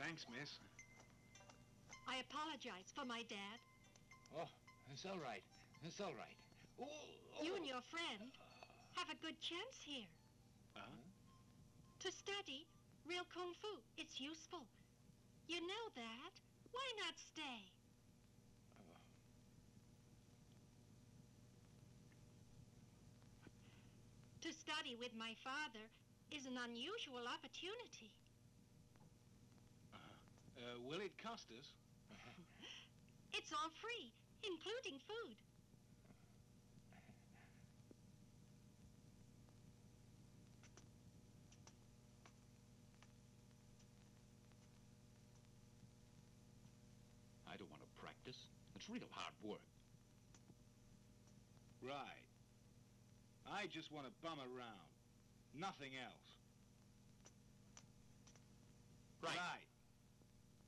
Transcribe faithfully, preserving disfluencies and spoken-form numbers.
Thanks, miss. I apologize for my dad. Oh, it's all right. It's all right. Oh, oh. You and your friend have a good chance here. Huh? To study real kung fu. It's useful. You know that. Why not stay? Uh. To study with my father is an unusual opportunity. Uh, will it cost us? It's all free, including food. I don't want to practice. It's real hard work. Right. I just want to bum around. Nothing else.